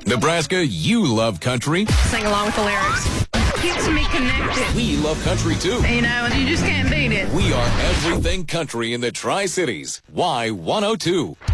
Nebraska, you love country. Sing along with the lyrics. Keeps me connected. We love country, too. You know, you just can't beat it. We are everything country in the Tri-Cities. Y102.